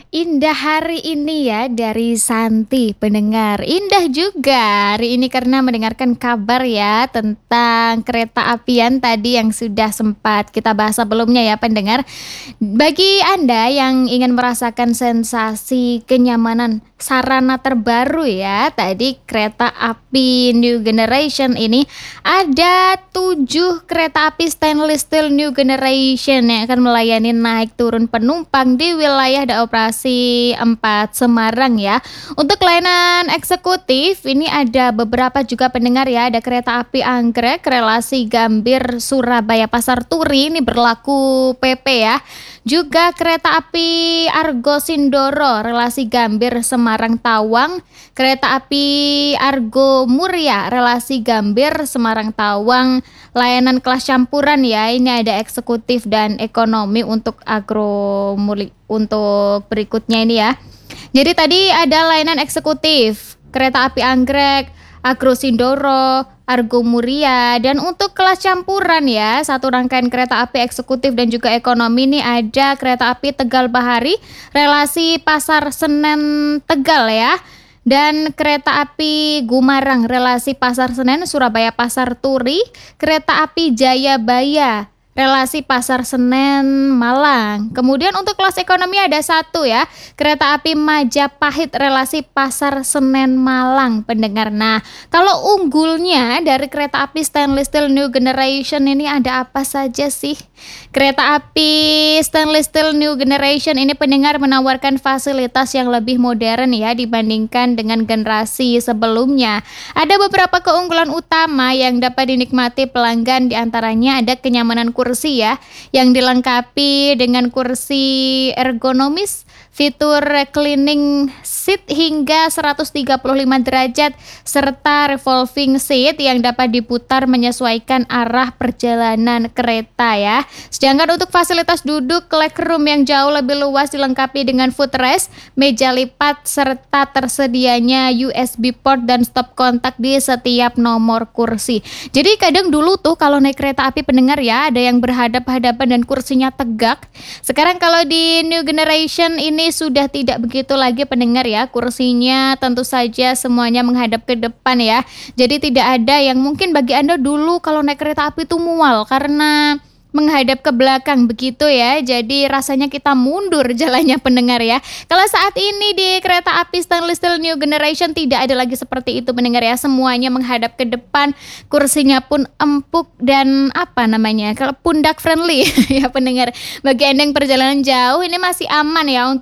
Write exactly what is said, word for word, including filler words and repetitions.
Indah hari ini ya dari Santi pendengar. Indah juga hari ini karena mendengarkan kabar ya tentang kereta apian tadi yang sudah sempat kita bahas sebelumnya ya pendengar. Bagi Anda yang ingin merasakan sensasi kenyamanan sarana terbaru ya, tadi kereta api New Generation ini ada tujuh kereta api stainless steel New Generation yang akan melayani naik turun penumpang di wilayah da operasi empat Semarang ya. Untuk layanan eksekutif ini ada beberapa juga pendengar ya, ada kereta api Anggrek relasi Gambir Surabaya Pasar Turi ini berlaku P P ya. Juga kereta api Argo Sindoro relasi Gambir Semarang Tawang, kereta api Argo Muria relasi Gambir Semarang Tawang, layanan kelas campuran ya. Ini ada eksekutif dan ekonomi untuk agro muli untuk berikutnya ini ya. Jadi tadi ada layanan eksekutif, kereta api Anggrek, Agro Sindoro, Argo Muria, dan untuk kelas campuran ya, satu rangkaian kereta api eksekutif dan juga ekonomi ini ada kereta api Tegal Bahari, relasi Pasar Senen Tegal ya. Dan kereta api Gumarang relasi Pasar Senen Surabaya Pasar Turi, kereta api Jayabaya relasi Pasar Senen Malang. Kemudian untuk kelas ekonomi ada satu ya, kereta api Majapahit relasi Pasar Senen Malang pendengar. Nah, kalau unggulnya dari kereta api stainless steel New Generation ini ada apa saja sih? Kereta api stainless steel New Generation ini pendengar menawarkan fasilitas yang lebih modern ya dibandingkan dengan generasi sebelumnya. Ada beberapa keunggulan utama yang dapat dinikmati pelanggan, diantaranya ada kenyamanan kursi ya, yang dilengkapi dengan kursi ergonomis, fitur reclining seat hingga seratus tiga puluh lima derajat, serta revolving seat yang dapat diputar menyesuaikan arah perjalanan kereta ya. Sedangkan untuk fasilitas duduk legroom yang jauh lebih luas dilengkapi dengan footrest, meja lipat, serta tersedianya U S B port dan stop kontak di setiap nomor kursi. Jadi kadang dulu tuh kalau naik kereta api pendengar ya, ada yang berhadap-hadapan dan kursinya tegak. Sekarang kalau di New Generation ini sudah tidak begitu lagi pendengar ya, kursinya tentu saja semuanya menghadap ke depan ya. Jadi tidak ada yang mungkin bagi Anda dulu kalau naik kereta api itu mual karena menghadap ke belakang begitu ya. Jadi rasanya kita mundur jalannya pendengar ya. Kalau saat ini di kereta api stainless steel New Generation tidak ada lagi seperti itu pendengar ya. Semuanya menghadap ke depan, kursinya pun empuk dan apa namanya? Kalau pundak friendly ya pendengar. Bagi Anda yang perjalanan jauh ini masih aman ya untuk